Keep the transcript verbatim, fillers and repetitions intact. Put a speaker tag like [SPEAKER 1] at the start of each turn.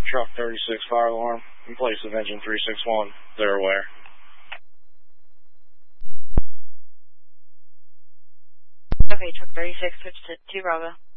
[SPEAKER 1] Truck thirty-six fire alarm in place of engine three six one. They're aware.
[SPEAKER 2] Okay, truck thirty-six, switch to two Bravo.